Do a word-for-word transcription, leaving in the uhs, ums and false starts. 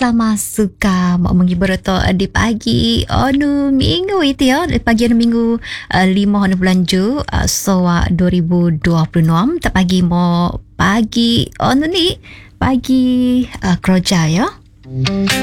selama suka mau menghibur atau di pagi anu minggu itu ya pagi anu minggu uh, lima anu bulan Ju uh, so uh, dua ribu dua puluh enam tak pagi mau pagi anu ni pagi uh, kerja ya.